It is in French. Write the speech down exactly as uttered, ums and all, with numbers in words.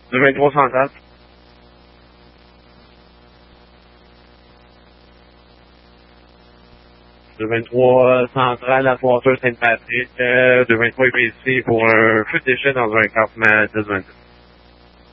deux vingt-trois central. deux vingt-trois central, à Water Saint-Patrick. Euh, deux vingt-trois est ici pour un feu de déchets dans un campement dix vingt-deux.